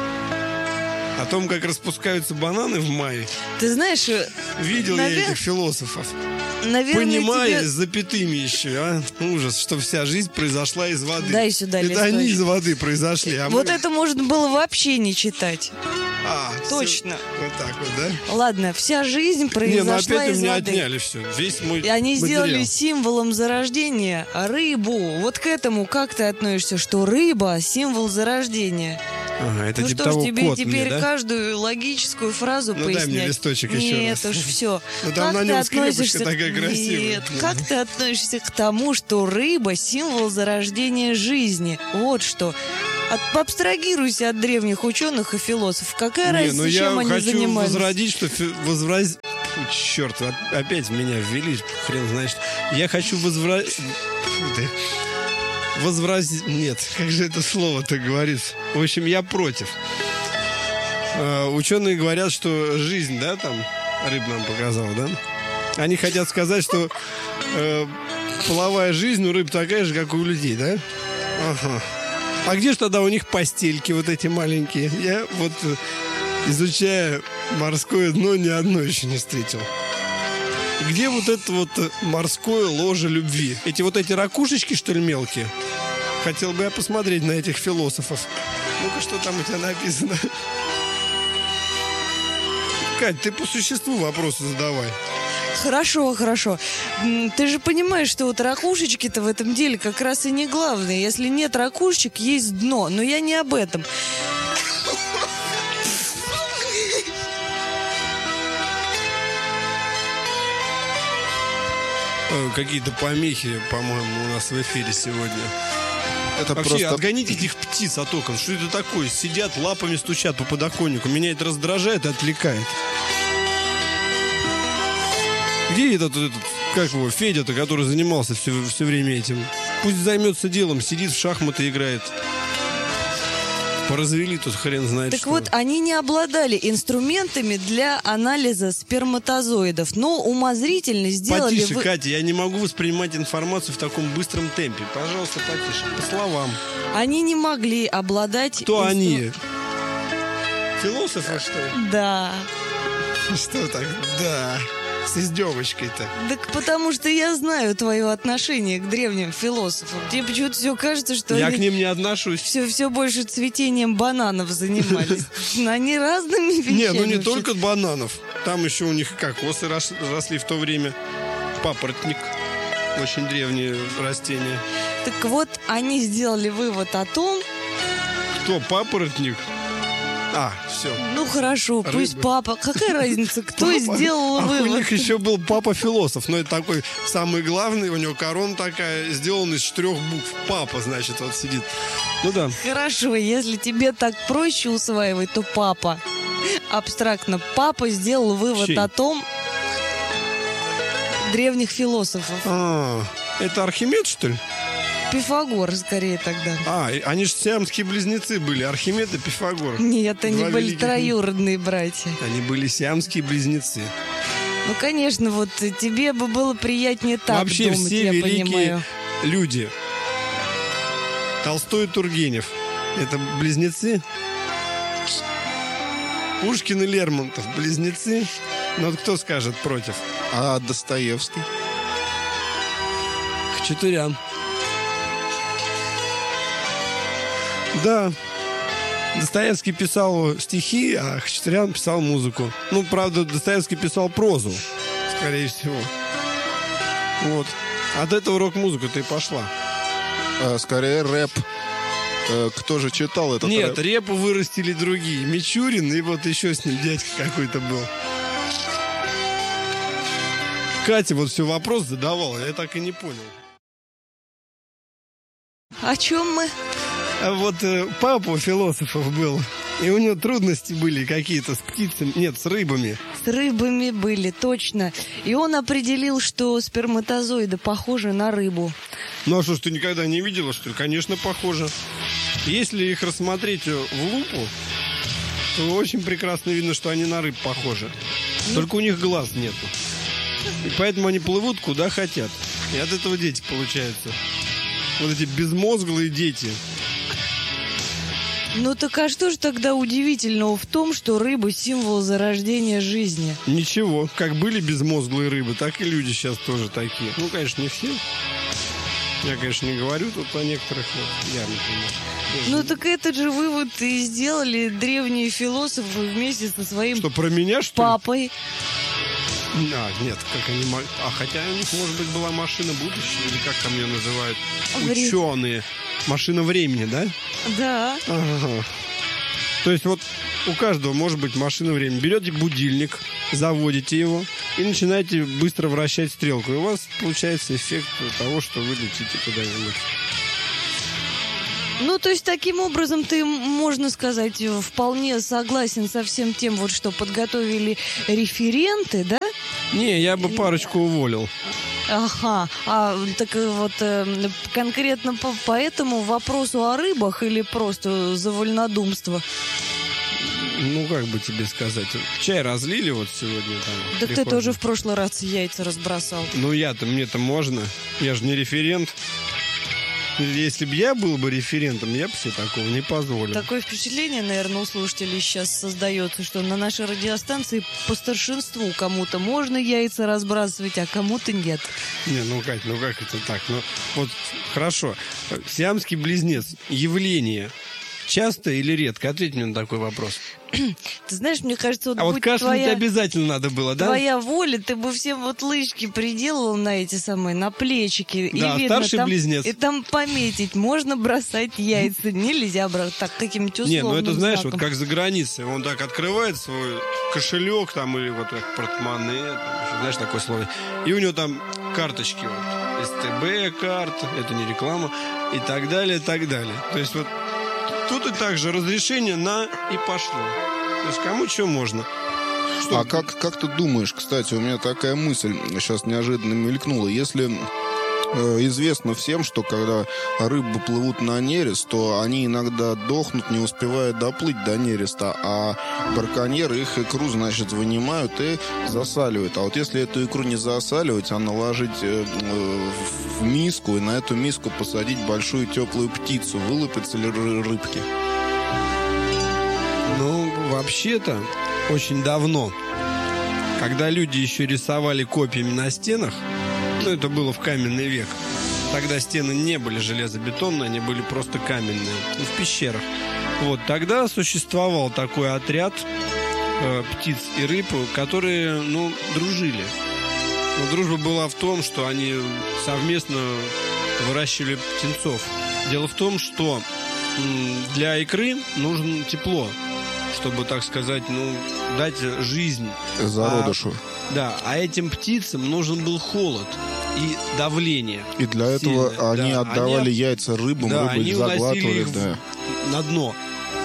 О том, как распускаются бананы в мае? Ты знаешь, э, Видел Навер- я этих философов. наверное, Понимая, тебе... с запятыми еще, а? Ужас, что вся жизнь произошла из воды. Дай сюда Это они листочек. из воды произошли, а Вот мы... это можно было вообще не читать. А, всё. Точно. Вот так вот, да? Ладно, вся жизнь Не, ну произошла опять у из меня воды. отняли все. Весь мой И они материал. сделали символом зарождения рыбу. Вот к этому как ты относишься, что рыба — символ зарождения? Ага, это Ну типа что ж, того тебе кот теперь мне, да? каждую логическую фразу Ну, дай пояснять? мне листочек еще Нет раз. уж, все. Ну, там на нем скрепочка такая красивая. Нет, Ну. как ты относишься к тому, что рыба — символ зарождения жизни? Вот что. От, поабстрагируйся от древних ученых и философов. Какая Не, разница, ну я чем они хочу занимались? возродить, что фи- возвраз... Фу, черт, оп- опять меня ввели, хрен знает что. Я хочу возвращать... Возвраз... Нет, как же это слово-то говорится? В общем, я против. Э, ученые говорят, что жизнь, да, там, рыб нам показал, да? Они хотят сказать, что э, половая жизнь у рыб такая же, как у людей, да? Ага. А где же тогда у них постельки вот эти маленькие? Я вот, э, изучая морское дно, ни одно еще не встретил. Где вот это вот э, морское ложе любви? Эти вот эти ракушечки, что ли, мелкие? Хотел бы я посмотреть на этих философов. Ну-ка, что там у тебя написано? Кать, ты по существу вопросы задавай. Хорошо, хорошо. М, Ты же понимаешь, что вот ракушечки-то в этом деле как раз и не главное. Если нет ракушечек, есть дно. Но я не об этом. Э, Какие-то помехи, по-моему, у нас в эфире сегодня. Это Вообще, просто... отгоните этих птиц от окон. Что это такое? Сидят, лапами стучат по подоконнику. Меня это раздражает и отвлекает. Где этот, этот как его, Федя-то, который занимался все, все время этим? Пусть займется делом, сидит в шахматы играет. Поразвели тут хрен знает Так что. вот, они не обладали инструментами для анализа сперматозоидов, но умозрительно сделали... Потише, вы- Катя, я не могу воспринимать информацию в таком быстром темпе. Пожалуйста, потише. По словам. Они не могли обладать... Кто инстру- они? Философы, что ли? Да. Что так? Да. С издевочкой-то. Так потому что я знаю твое отношение к древним философам. Тебе почему-то все кажется, что Я они к ним не отношусь. все, все больше цветением бананов занимались. Они разными вещами. Не, ну не вообще. только бананов. Там еще у них кокосы рос- росли в то время. Папоротник. Очень древнее растение. Так вот, они сделали вывод о том, Кто? Папоротник? А, все. Ну хорошо, Рыбы. пусть папа. Какая разница, кто сделал А у вывод? них еще был папа-философ, но это такой самый главный, у него корона такая, сделана из четырех букв. Папа, значит, вот сидит. Ну да. Хорошо, если тебе так проще усваивать, то папа. Абстрактно. Папа сделал вывод Чей? о том, древних философов. А, это Архимед, что ли? Пифагор, скорее тогда. А, и они же сиамские близнецы были, Архимед и Пифагор. Нет, они Два были великих- троюродные братья. Они были сиамские близнецы. Ну, конечно, вот тебе бы было приятнее так Вообще думать, все я великие понимаю. люди. Толстой и Тургенев. Это близнецы. Пушкин и Лермонтов. Близнецы. Ну вот кто скажет против? А Достоевский? Хачатурян. Да. Достоевский писал стихи, а Хачатурян писал музыку. Ну, правда, Достоевский писал прозу, скорее всего. Вот. От этого рок-музыка-то и пошла. А, скорее рэп. Э, Кто же читал этот Нет, рэп? репу вырастили другие. Мичурин и вот еще с ним дядька какой-то был. Катя вот все вопрос задавала, я так и не понял. О чем мы? А вот э, папа у философов был, и у него трудности были какие-то с птицами, нет, с рыбами. С рыбами были, точно. И он определил, что сперматозоиды похожи на рыбу. Ну а что ж, ты никогда не видела, что ли? Конечно, похоже. Если их рассмотреть в лупу, то очень прекрасно видно, что они на рыб похожи. Только у них глаз нету. И поэтому они плывут куда хотят. И от этого дети получаются. Вот эти безмозглые дети. Ну так а что же тогда удивительного в том, что рыба — символ зарождения жизни? Ничего, как были безмозглые рыбы, так и люди сейчас тоже такие. Ну, конечно, не все. Я, конечно, не говорю тут о некоторых. Вот, я, например. Ну так этот же вывод и сделали древние философы вместе со своим Что, про меня, что ли? папой. А, нет, как они... мо- А, хотя у них, может быть, была машина будущего, или как там ее называют? Вре- Ученые. Машина времени, да? Да. Ага. То есть вот у каждого может быть машина времени. Берете будильник, заводите его и начинаете быстро вращать стрелку. И у вас получается эффект того, что вы летите куда-нибудь. Ну, то есть, таким образом, ты, можно сказать, вполне согласен со всем тем, вот, что подготовили референты, да? Не, я бы парочку уволил. Ага. А так вот э, конкретно по, по этому вопросу о рыбах или просто за вольнодумство? Ну, как бы тебе сказать. Чай разлили вот сегодня там. Так ты прихожей. тоже в прошлый раз яйца разбросал. Ну, я-то, мне-то можно. Я же не референт. Если бы я был бы референтом, я бы себе такого не позволил. Такое впечатление, наверное, у слушателей сейчас создается, что на нашей радиостанции по старшинству кому-то можно яйца разбрасывать, а кому-то нет. Не, ну, Кать, ну как это так? Ну, вот, хорошо. Сиамский близнец. Явление. Часто или редко? Ответь мне на такой вопрос. Ты знаешь, мне кажется, вот А вот будь кашлять твоя... обязательно надо было, да? Твоя воля, ты бы всем вот лычки приделал на эти самые, на плечики. Да, и видно, старший там, близнец. И там пометить, можно бросать яйца, нельзя брать так каким-нибудь условным Не, ну это знаешь, знаком. вот как за границей. Он так открывает свой кошелек там или вот как портмоне, там, еще, знаешь, такое слово. И у него там карточки вот. СТБ карта, это не реклама, и так далее, и так далее. То есть вот тут и так же разрешение на и пошло. То есть кому что можно. Что? А как, как ты думаешь, кстати, у меня такая мысль сейчас неожиданно мелькнула. Если э, известно всем, что когда рыбы плывут на нерест, то они иногда дохнут, не успевая доплыть до нереста, а браконьеры их икру, значит, вынимают и засаливают. А вот если эту икру не засаливать, а наложить э, э, в миску и на эту миску посадить большую теплую птицу, вылупятся ли ры- рыбки? Ну, вообще-то, очень давно, когда люди еще рисовали копьями на стенах, ну, это было в каменный век, тогда стены не были железобетонные, они были просто каменные, ну, в пещерах. Вот, тогда существовал такой отряд э, птиц и рыб, которые, ну, дружили. Но дружба была в том, что они совместно выращивали птенцов. Дело в том, что м, для икры нужно тепло. чтобы, так сказать, ну, дать жизнь. Зародышу. А, да, а этим птицам нужен был холод и давление. И для сильное. этого они Да, отдавали они, яйца рыбам, да, рыбы они их заглатывали. их Да. на дно.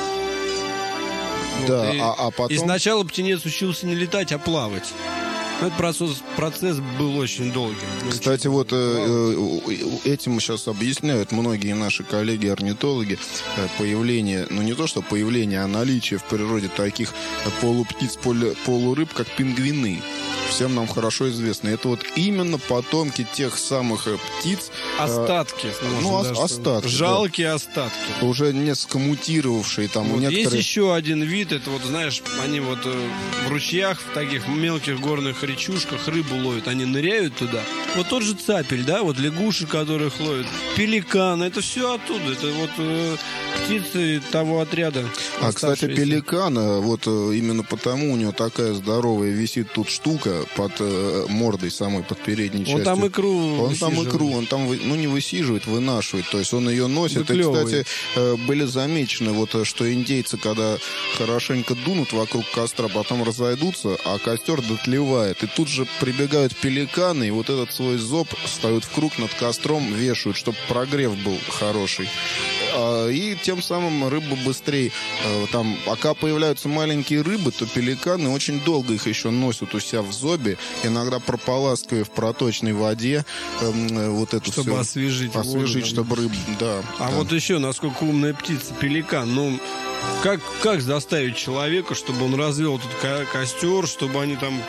Да, вот, и, а, а потом... и сначала птенец учился не летать, а плавать. Этот процесс, процесс был очень долгим. Кстати, очень вот э, этим сейчас объясняют многие наши коллеги-орнитологи появление, ну не то что появление, а наличие в природе таких полуптиц, полу, полурыб, как пингвины. Всем нам хорошо известно. Это вот именно потомки тех самых птиц. Остатки. Э, ну, даже, остатки. Жалкие да. остатки. Уже несколько мутировавшие. Там, вот у некоторых... Есть еще один вид. Это вот, знаешь, они вот э, в ручьях, в таких мелких горных речушках рыбу ловят. Они ныряют туда. Вот тот же цапель, да, вот лягуши, которых ловят. Пеликан. Это все оттуда. Это вот э, птицы того отряда. А, кстати, пеликан, вот именно потому у него такая здоровая висит тут штука под э, мордой самой, под передней частью. Он там икру Он там икру, он там, ну, не высиживает, вынашивает. То есть он ее носит. Выклевывает. И, кстати, э, были замечены, вот, что индейцы, когда хорошенько дунут вокруг костра, потом разойдутся, а костер дотлевает. И тут же прибегают пеликаны, и вот этот свой зоб ставят в круг над костром, вешают, чтобы прогрев был хороший. И тем самым рыба быстрее. Там, пока появляются маленькие рыбы, то пеликаны очень долго их еще носят у себя в зобе, иногда прополаскивая в проточной воде вот эту чтобы всю, освежить, освежить, воду, чтобы рыб, да. А да. вот еще, насколько умная птица, пеликан, ну, как, как заставить человека, чтобы он развел этот ко- костер, чтобы они там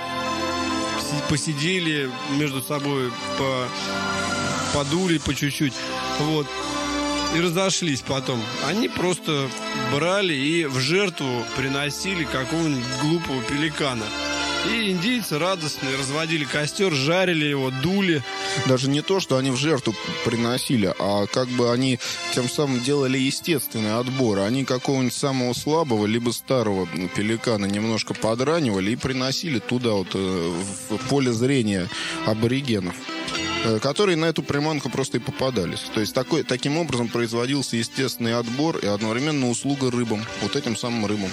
посидели между собой, по, подули по чуть-чуть, вот, и разошлись потом. Они просто брали и в жертву приносили какого-нибудь глупого пеликана. И индейцы радостные разводили костер, жарили его, дули. Даже не то, что они в жертву приносили, а как бы они тем самым делали естественный отбор. Они какого-нибудь самого слабого, либо старого пеликана немножко подранивали и приносили туда, вот, в поле зрения аборигенов, которые на эту приманку просто и попадались. То есть такой, таким образом производился естественный отбор и одновременно услуга рыбам, вот этим самым рыбам.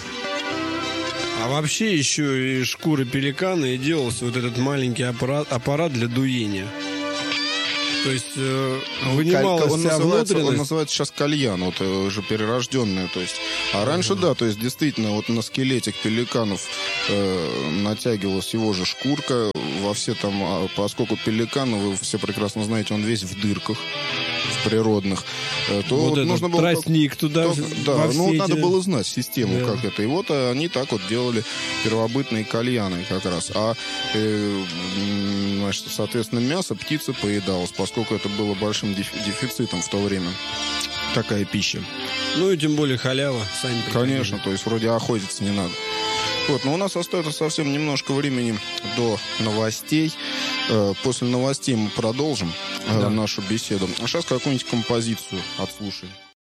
А вообще еще и шкуры пеликана и делался вот этот маленький аппарат, аппарат для дуения. То есть э, вынималась он вся называется, внутренность. Он называется сейчас кальян, вот уже перерожденная. То есть. А раньше, uh-huh. да, то есть действительно вот на скелетик пеликанов э, натягивалась его же шкурка во все там, поскольку пеликан, вы все прекрасно знаете, он весь в дырках, в природных, то вот вот нужно было тростник туда. То, да, ну эти... надо было знать систему, да. как это. И вот они так вот делали первобытные кальяны как раз. А э, значит, соответственно, мясо птицы поедалось, поскольку это было большим дефицитом в то время. Такая пища. Ну и тем более халява, сами приходили. Конечно, то есть вроде охотиться не надо. Вот, но у нас остается совсем немножко времени до новостей. После новостей мы продолжим да. нашу беседу. А сейчас какую-нибудь композицию отслушаем.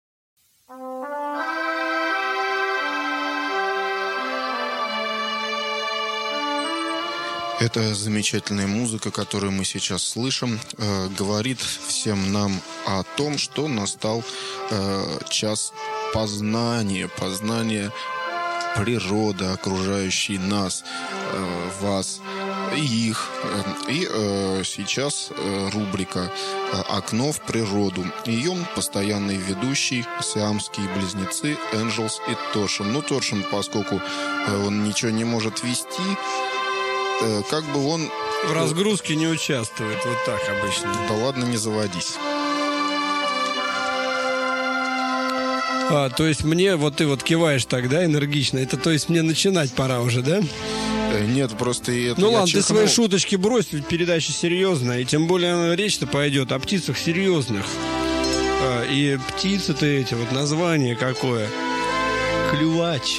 Эта замечательная музыка, которую мы сейчас слышим, э, говорит всем нам о том, что настал э, час познания, познания природы, окружающей нас, э, вас и их. И э, сейчас э, рубрика «Окно в природу». Ее постоянный ведущий, сиамские близнецы Энджелс и Торшин. Ну, Торшин, поскольку э, он ничего не может вести, э, как бы он... В разгрузке не участвует, вот так обычно. Да ладно, не заводись. А, то есть мне, вот ты вот киваешь тогда энергично, это то есть мне начинать пора уже, да? Нет, просто и это... Ну ладно, чихнул. ты свои шуточки брось, ведь передача серьезная, и тем более речь-то пойдет о птицах серьезных. А, и птицы-то эти, вот название какое? Клювач.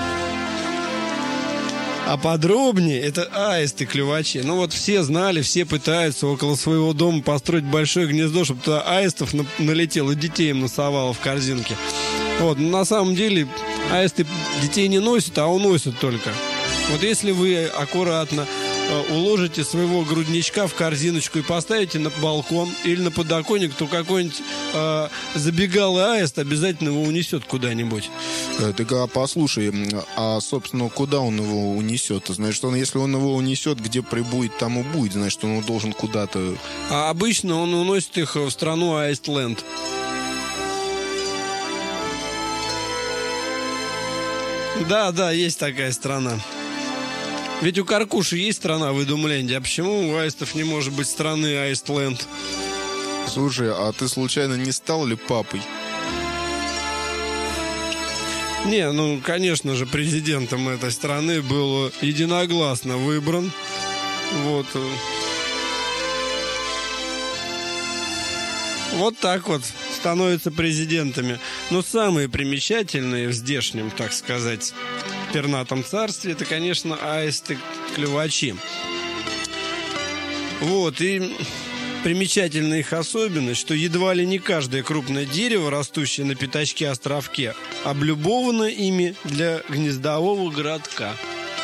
А подробнее, это аисты клювачи. Ну вот все знали, все пытаются около своего дома построить большое гнездо, чтобы туда аистов на- налетело, детей им насовало в корзинке. Вот, но на самом деле аисты детей не носят, а уносят только. Вот если вы аккуратно уложите своего грудничка в корзиночку и поставите на балкон или на подоконник, то какой-нибудь э, забегалый аист обязательно его унесет куда-нибудь. Так, а послушай, а, собственно, куда он его унесет? Значит, он, если он его унесет, где прибудет, там и будет. Значит, он должен куда-то... А обычно он уносит их в страну Аистленд. Да, да, есть такая страна. Ведь у Каркуши есть страна в Идумленде. А почему у аистов не может быть страны Аистленд? Слушай, а ты случайно не стал ли папой? Не, ну, конечно же, президентом этой страны был единогласно выбран. Вот. Вот так вот становятся президентами. Но самые примечательные в здешнем, так сказать, пернатом царстве, это, конечно, аисты-клювачи. Вот, и примечательна их особенность, что едва ли не каждое крупное дерево, растущее на пятачке-островке, облюбовано ими для гнездового городка.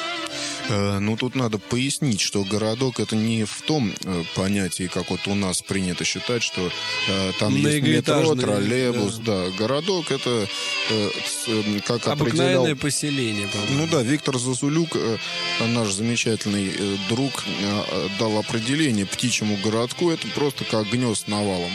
Ну, тут надо пояснить, что городок — это не в том э, понятии, как вот у нас принято считать, что э, там есть метро, троллейбус. Да. Да, городок — это э, э, как обыкновенное определял... поселение, по-моему. Ну да, Виктор Зазулюк, э, наш замечательный э, друг, э, дал определение птичьему городку. Это просто как гнезд навалом.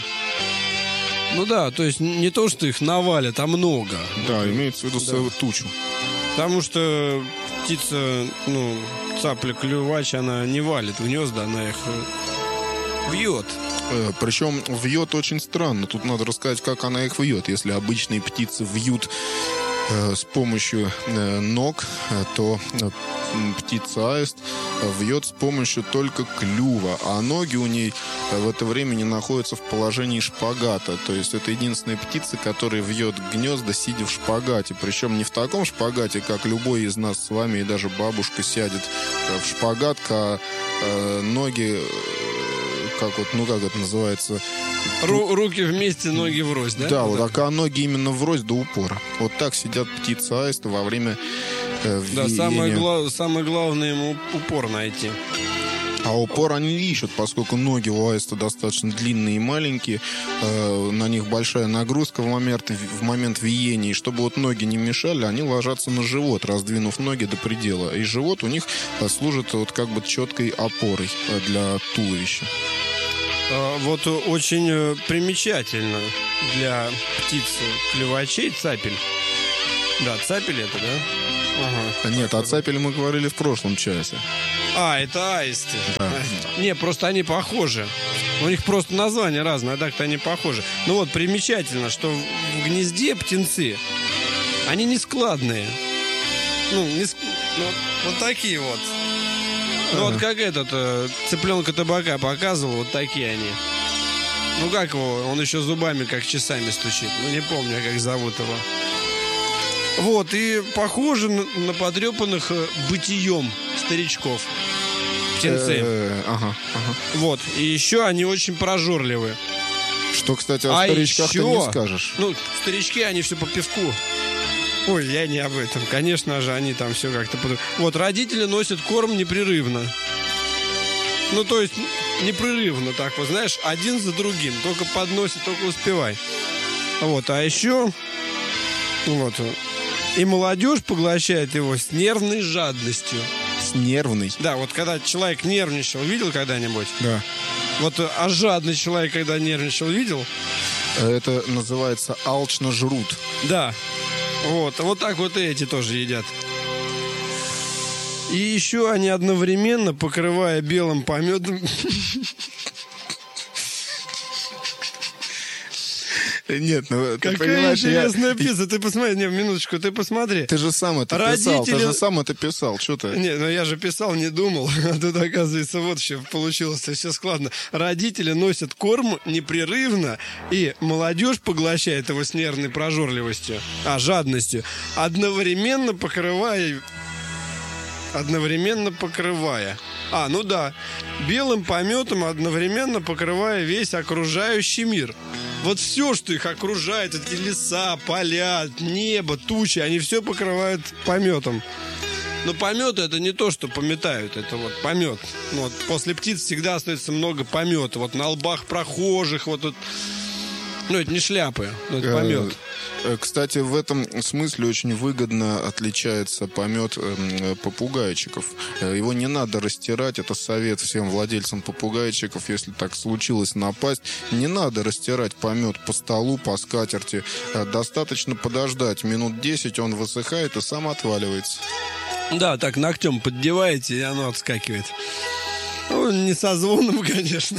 Ну да, то есть не то, что их навалят, а много. Да, вот, имеется в виду да. тучу. Потому что птица, ну, цапля-клювач, она не валит в гнезда, она их вьет. Э, причем вьет очень странно. Тут надо рассказать, как она их вьет. Если обычные птицы вьют э, с помощью э, ног, э, то э, птица-аист вьет с помощью только клюва, а ноги у ней в это время не находятся в положении шпагата. То есть это единственная птица, которая вьет гнезда, сидя в шпагате. Причем не в таком шпагате, как любой из нас с вами, и даже бабушка сядет в шпагат, а э, ноги, как вот, ну как это называется? Ру- руки вместе, ноги врозь, да? Да, вот так, а ноги именно врозь до упора. Вот так сидят птицы-аисты во время э, да, самое, гла- самое главное ему упор найти. А упор они ищут, поскольку ноги у аиста достаточно длинные и маленькие, э, на них большая нагрузка в момент, в момент виения. И чтобы вот ноги не мешали, они ложатся на живот, раздвинув ноги до предела. И живот у них служит вот как бы четкой опорой для туловища. Вот очень примечательно для птиц-клювачей цапель. Да, цапель это, да? Ага. Нет, о цапеле мы говорили в прошлом часе. А, это аисты. Да. Не, просто они похожи. У них просто название разное, а так-то они похожи. Ну вот, примечательно, что в гнезде птенцы, они не складные. Ну, не ск... ну вот такие вот. Ну вот как этот э, цыпленка табака показывал, вот такие они. Ну как его, он еще зубами как часами стучит. Ну не помню, как зовут его. Вот, и похожи на, на потрепанных э, бытием старичков. Птенцы. Ага, ага. Вот, и еще они очень прожорливые. Что, кстати, о а старичках еще... ты не скажешь. Ну, старички, они все по пивку. Ой, я не об этом. Конечно же, они там все как-то... Под... Вот, родители носят корм непрерывно. Ну, то есть, непрерывно так вот, знаешь, один за другим. Только подносит, только успевай. Вот, а еще... Вот, и молодежь поглощает его с нервной жадностью. С нервной? Да, вот когда человек нервничал, видел когда-нибудь? Да. Вот, а жадный человек, когда нервничал, видел? Это называется алчно жрут. Да. Вот, вот так вот и эти тоже едят. И еще они одновременно, покрывая белым пометом... Нет, ну какая ты понимаешь, интересная я... пицца. Ты посмотри, не, минуточку, ты посмотри. Ты же сам это Родители... писал, ты же сам это писал, что ты? Не, ну я же писал, не думал. А тут, оказывается, вот еще получилось все складно. Родители носят корм непрерывно, и молодежь поглощает его с нервной прожорливостью, а, жадностью, одновременно покрывая... Одновременно покрывая... А, ну да, белым пометом одновременно покрывая весь окружающий мир. Вот все, что их окружает, эти леса, поля, небо, тучи, они все покрывают пометом. Но помет это не то, что пометают, это вот помет. Ну, вот после птиц всегда остается много помета. Вот на лбах прохожих, вот тут. Ну, это не шляпы, но это помет. Кстати, в этом смысле очень выгодно отличается помет попугайчиков. Его не надо растирать, это совет всем владельцам попугайчиков, если так случилось напасть. Не надо растирать помет по столу, по скатерти. Достаточно подождать минут десять, он высыхает и сам отваливается. Да, так ногтем поддеваете, и оно отскакивает. Ну, не со звоном, конечно.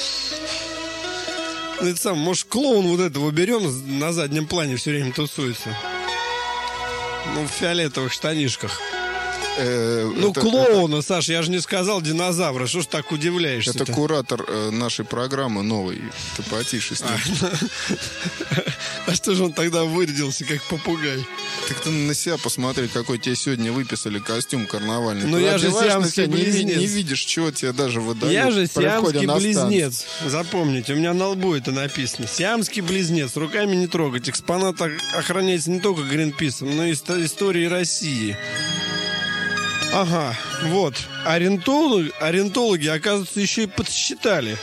Ну, это сам, может, клоун вот этого берем, на заднем плане все время тусуется. Ну, в фиолетовых штанишках. Э, ну, это, клоуна, это... Саша, я же не сказал динозавра. Что ж так удивляешься? Это куратор э, нашей программы новой. Ты потише с ним. А, а что же он тогда вырядился, как попугай? Так ты на себя посмотри, какой тебе сегодня выписали костюм карнавальный. Ну, я же сиамский близнец. Не видишь, чего тебе даже выдают. Я же сиамский близнец. Запомните, у меня на лбу это написано. Сиамский близнец. Руками не трогать. Экспонат охраняется не только Гринписом, но и историей России. Ага, вот. Орнитологи, орнитологи, оказывается, еще и подсчитали.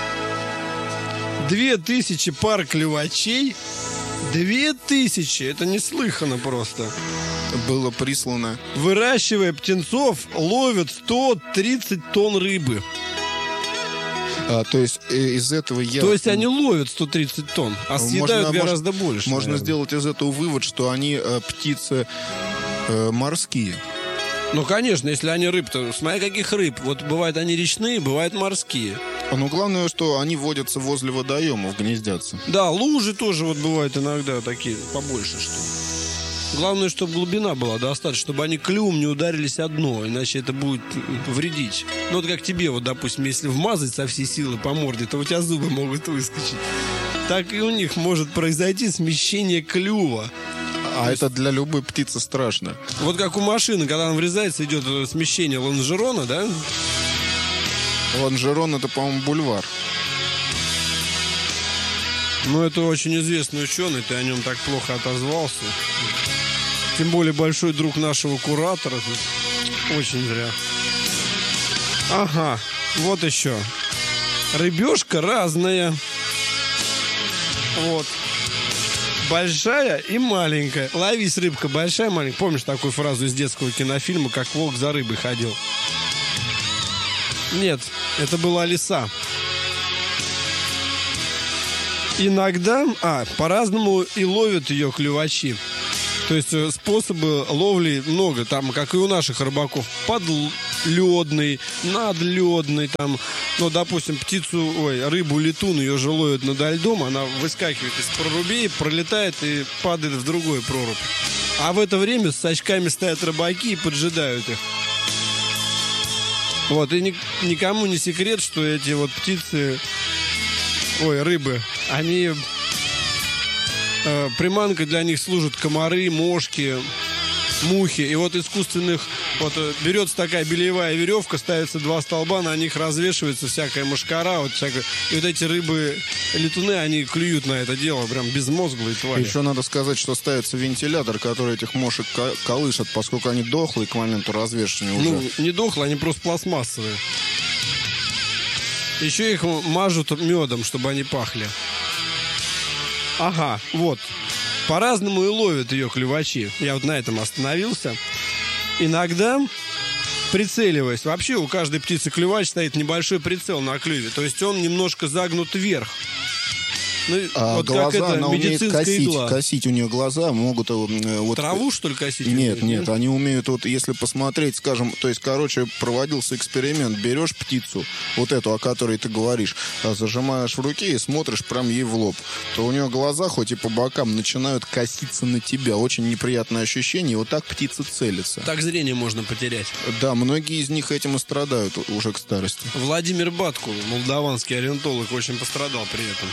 Две тысячи пар клювачей. Две тысячи. Это неслыханно просто. Было прислано. Выращивая птенцов, ловят сто тридцать тонн рыбы. А, то есть э, из этого я... То есть они ловят сто тридцать тонн, а съедают можно, гораздо можно, больше. Можно наверное. сделать из этого вывод, что они э, птицы э, морские. Ну, конечно, если они рыб-то... Смотри, каких рыб. Вот бывают они речные, бывают морские. А ну, главное, что они водятся возле водоемов, гнездятся. Да, лужи тоже вот бывают иногда такие, побольше, что. Главное, чтобы глубина была достаточно, чтобы они клювом не ударились о дно, иначе это будет вредить. Ну, вот как тебе, вот, допустим, если вмазать со всей силы по морде, то у тебя зубы могут выскочить. Так и у них может произойти смещение клюва. А это для любой птицы страшно. Вот как у машины, когда она врезается, идет смещение лонжерона, да? Лонжерон — это, по-моему, бульвар. Ну, это очень известный ученый, ты о нем так плохо отозвался. Тем более большой друг нашего куратора. Очень зря. Ага, вот еще. Рыбешка разная. Вот. Большая и маленькая. Ловись, рыбка, большая, маленькая. Помнишь такую фразу из детского кинофильма, как волк за рыбой ходил? Нет, это была лиса. Иногда, а, по-разному и ловят ее клювачи. То есть способы ловли много, там, как и у наших рыбаков. Подледный, надледный, там, ну, допустим, птицу, ой, рыбу летун, ее же ловят над льдом, она выскакивает из прорубей, пролетает и падает в другую прорубь. А в это время с очками стоят рыбаки и поджидают их. Вот, и ни, никому не секрет, что эти вот птицы, ой, рыбы, они... Приманкой для них служат комары, мошки, мухи. И вот искусственных... Вот берется такая бельевая веревка, ставится два столба, на них развешивается всякая мошкара. Вот всякая... И вот эти рыбы-летуны, они клюют на это дело, прям безмозглые твари. Еще надо сказать, что ставится вентилятор, который этих мошек колышет, поскольку они дохлые к моменту развешивания уже. Ну, не дохлые, они просто пластмассовые. Еще их мажут медом, чтобы они пахли. Ага, вот. По-разному и ловят ее клювачи. Я вот на этом остановился. Иногда, прицеливаясь, вообще у каждой птицы клювач стоит небольшой прицел на клюве. То есть он немножко загнут вверх. Ну, а вот глаза, как это, она умеет косить, игла. косить у нее глаза, могут... Вот, траву, что ли, косить? Нет, умеют, нет, они умеют, вот если посмотреть, скажем, то есть, короче, проводился эксперимент, берешь птицу, вот эту, о которой ты говоришь, зажимаешь в руке и смотришь прям ей в лоб, то у нее глаза, хоть и по бокам, начинают коситься на тебя. Очень неприятное ощущение, и вот так птица целится. Так зрение можно потерять. Да, многие из них этим и страдают уже к старости. Владимир Батко, молдаванский орнитолог, очень пострадал при этом.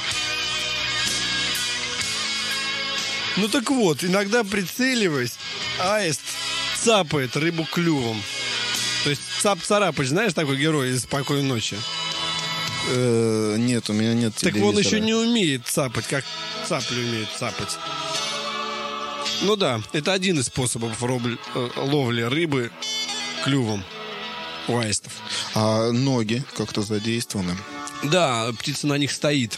Ну так вот, иногда прицеливаясь, аист цапает рыбу клювом. То есть Цап-Царапыч, знаешь, такой герой из «Спокойной ночи»? Э-э, нет, у меня нет телевизора. Так он еще не умеет цапать, как цапли умеют цапать. Ну да, это один из способов робль- э, ловли рыбы клювом у аистов. А ноги как-то задействованы? Да, птица на них стоит.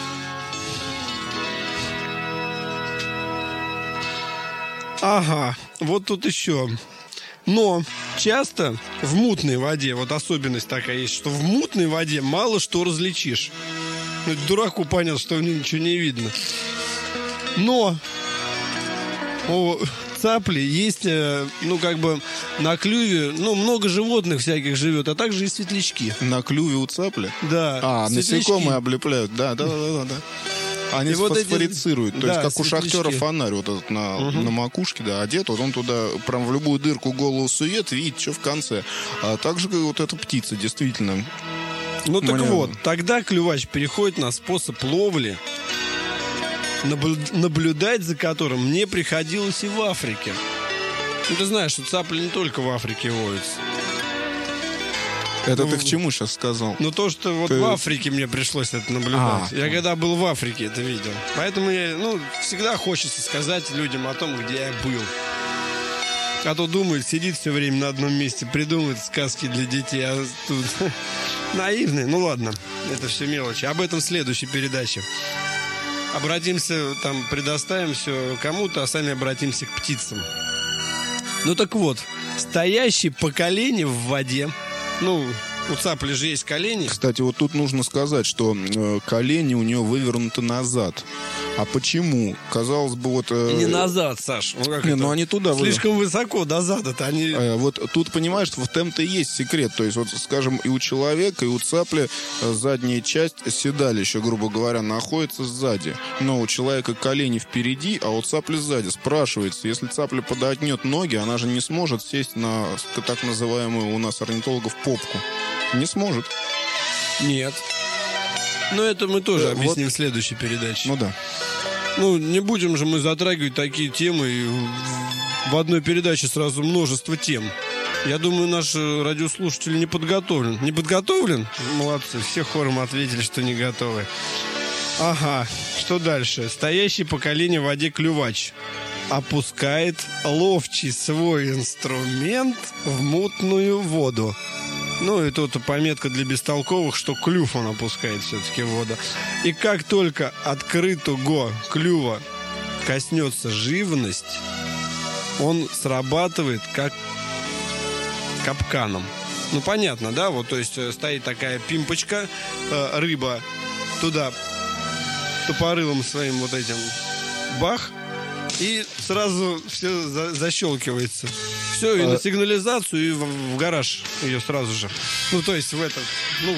Ага, вот тут еще. Но часто в мутной воде, вот особенность такая есть, что в мутной воде мало что различишь. Ну, дураку понятно, что в ней ничего не видно. Но у цапли есть, ну, как бы на клюве, ну, много животных всяких живет, а также и светлячки. На клюве у цапли? Да. А, светлячки. насекомые облепляют, да, да, да, да, да. Они И вот эти- фосфорицируют. То да, есть, как у светлячки. шахтера фонарь вот этот на, Мгм. на макушке, да, одет, вот он туда прям в любую дырку голову сует, видит, что в конце. А также вот эта птица, действительно. Ну так Понятно. вот, тогда клювач переходит на способ ловли, наблю- наблюдать за которым мне приходилось и в Африке. Ну, ты знаешь, что цапли не только в Африке водятся. Это Ну, ты к чему сейчас сказал? Но то, что вот Ты- в Африке мне пришлось это наблюдать. А, я когда был в Африке, это видел. Поэтому я, ну, всегда хочется сказать людям о том, где я был. А то думает, сидит все время на одном месте, придумывает сказки для детей, а тут наивные. Ну ладно, это все мелочи. Об этом в следующей передаче. Обратимся, там, предоставим все кому-то, а сами обратимся к птицам. Ну так вот, стоящий по колени в воде, ну, у цапли же есть колени. Кстати, вот тут нужно сказать, что э, колени у нее вывернуты назад. А почему? Казалось бы, вот... э, Не назад, Саш. Ну, как Не, это? ну они туда вы- Слишком высоко до зада-то. Они... Э, Вот тут, понимаешь, в этом-то и есть секрет. То есть, вот, скажем, и у человека, и у цапли э, задняя часть седалища, грубо говоря, находится сзади. Но у человека колени впереди, а у цапли сзади. Спрашивается, если цапля подотнет ноги, она же не сможет сесть на так называемую у нас орнитологов попку. Не сможет. Нет. Но это мы тоже Э, объясним вот- в следующей передаче. Ну да. Ну, не будем же мы затрагивать такие темы. И в- в одной передаче сразу множество тем. Я думаю, наш э, радиослушатель не подготовлен. Не подготовлен? Молодцы. Все хором ответили, что не готовы. Ага. Что дальше? Стоящий по колени в воде клювач опускает ловчий свой инструмент в мутную воду. Ну, и тут пометка для бестолковых, что клюв он опускает все-таки в воду. И как только открытого клюва коснется живность, он срабатывает как капканом. Ну, понятно, да? Вот, то есть э, стоит такая пимпочка, э, рыба туда тупорылым своим вот этим бах, и сразу все за- защелкивается. Все, и А- на сигнализацию, и в, в гараж ее сразу же. Ну, то есть в этот, ну,